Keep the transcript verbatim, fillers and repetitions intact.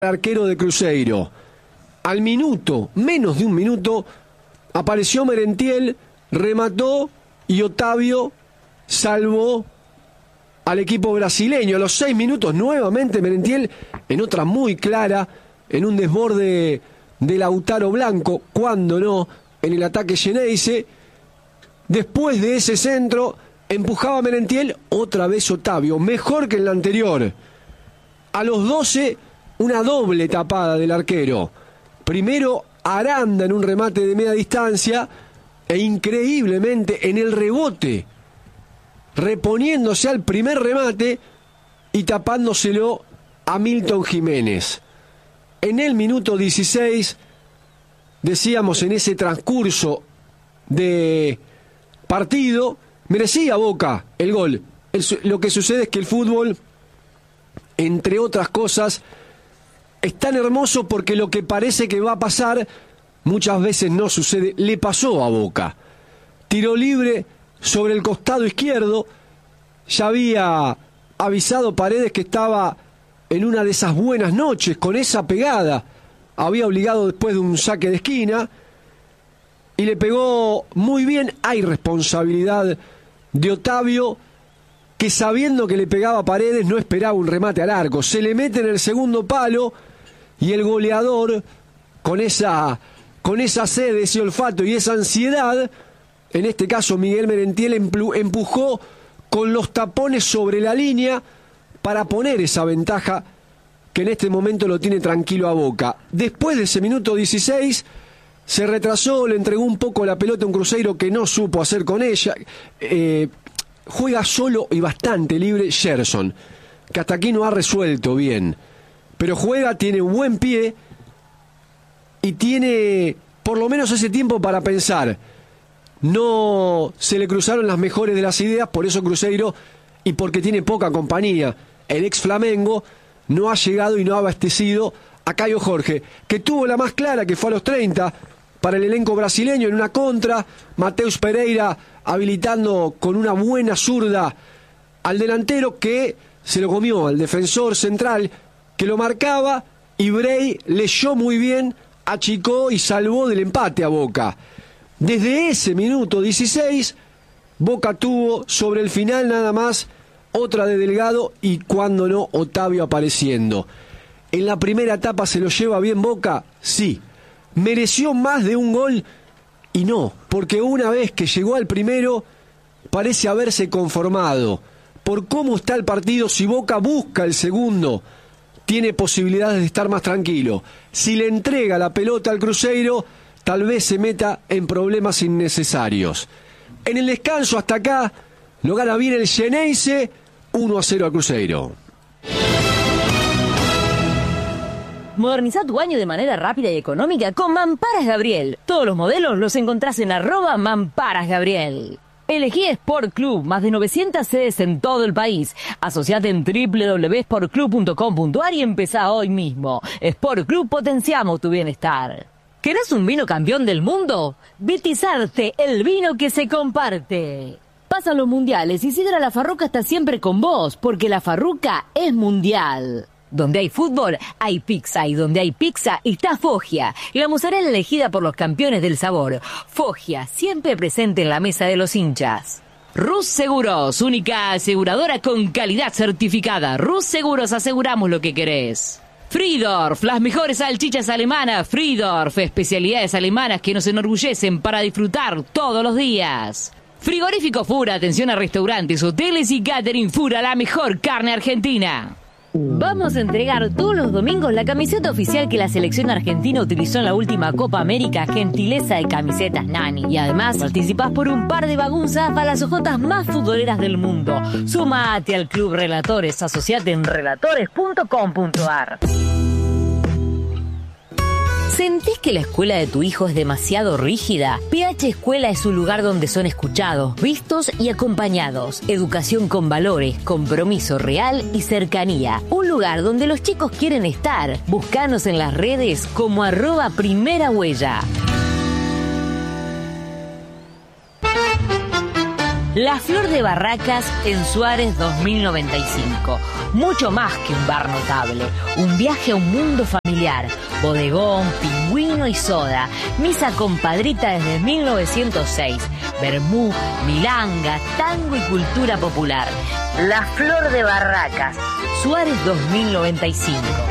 arquero de Cruzeiro. Al minuto, menos de un minuto, apareció Merentiel, remató y Otávio salvó al equipo brasileño. A los seis minutos, nuevamente Merentiel, en otra muy clara, en un desborde de Lautaro Blanco, cuando no, en el ataque Xeneize. Después de ese centro, empujaba Merentiel, otra vez Otávio, mejor que en la anterior. A los doce, una doble tapada del arquero. Primero Aranda en un remate de media distancia e increíblemente en el rebote, reponiéndose al primer remate y tapándoselo a Milton Jiménez. En el minuto dieciséis, decíamos en ese transcurso de partido, merecía Boca el gol. El, lo que sucede es que el fútbol, entre otras cosas, es tan hermoso porque lo que parece que va a pasar muchas veces no sucede. Le pasó a Boca. Tiro libre sobre el costado izquierdo. Ya había avisado Paredes que estaba en una de esas buenas noches, con esa pegada. Había obligado después de un saque de esquina y le pegó muy bien. Hay responsabilidad de Otávio, que sabiendo que le pegaba a Paredes no esperaba un remate al arco. Se le mete en el segundo palo y el goleador, con esa, con esa sed, ese olfato y esa ansiedad, en este caso Miguel Merentiel, empujó con los tapones sobre la línea para poner esa ventaja que en este momento lo tiene tranquilo a Boca. Después de ese minuto dieciséis, se retrasó, le entregó un poco la pelota a un Cruzeiro que no supo hacer con ella. Eh, juega solo y bastante libre Gerson, que hasta aquí no ha resuelto bien. Pero juega, tiene un buen pie y tiene por lo menos ese tiempo para pensar. No se le cruzaron las mejores de las ideas, por eso Cruzeiro, y porque tiene poca compañía, el ex Flamengo no ha llegado y no ha abastecido a Caio Jorge, que tuvo la más clara, que fue a los treinta, para el elenco brasileño en una contra. Mateus Pereira habilitando con una buena zurda al delantero, que se lo comió al defensor central que lo marcaba, y Bray leyó muy bien, achicó y salvó del empate a Boca. Desde ese minuto dieciséis, Boca tuvo sobre el final nada más otra de Delgado y, cuando no, Otávio apareciendo. En la primera etapa se lo lleva bien Boca, sí. Mereció más de un gol y no, porque una vez que llegó al primero parece haberse conformado. Por cómo está el partido, si Boca busca el segundo, tiene posibilidades de estar más tranquilo. Si le entrega la pelota al Cruzeiro, tal vez se meta en problemas innecesarios. En el descanso hasta acá lo gana bien el Xeneize, uno a cero al Cruzeiro. Moderniza tu baño de manera rápida y económica con Mamparas Gabriel. Todos los modelos los encontrás en arroba Mamparas Gabriel. Elegí Sport Club, más de novecientas sedes en todo el país. Asociate en doble u doble u doble u punto sport club punto com punto a r y empezá hoy mismo. Sport Club, potenciamos tu bienestar. ¿Querés un vino campeón del mundo? Vitizarte, el vino que se comparte. Pasan los mundiales y Sidra La Farruca está siempre con vos, porque La Farruca es mundial. Donde hay fútbol, hay pizza, y donde hay pizza está Foggia, la mozzarella elegida por los campeones del sabor. Foggia, siempre presente en la mesa de los hinchas. Rus Seguros, única aseguradora con calidad certificada. Rus Seguros, aseguramos lo que querés. Friedorf, las mejores salchichas alemanas. Friedorf, especialidades alemanas que nos enorgullecen para disfrutar todos los días. Frigorífico Fura, atención a restaurantes, hoteles y catering. Fura, la mejor carne argentina. Vamos a entregar todos los domingos la camiseta oficial que la selección argentina utilizó en la última Copa América, gentileza de Camisetas Nani. Y además participás por un par de bagunzas para las ojotas más futboleras del mundo. Sumate al Club Relatores, asociate en relatores punto com punto a r. ¿Sentís que la escuela de tu hijo es demasiado rígida? P H Escuela es un lugar donde son escuchados, vistos y acompañados. Educación con valores, compromiso real y cercanía. Un lugar donde los chicos quieren estar. Búscanos en las redes como arroba primera huella. La Flor de Barracas en Suárez dos mil noventa y cinco. Mucho más que un bar notable. Un viaje a un mundo familiar. Bodegón, pingüino y soda. Misa compadrita desde mil novecientos seis. Vermú, milanga, tango y cultura popular. La Flor de Barracas. Suárez dos mil noventa y cinco.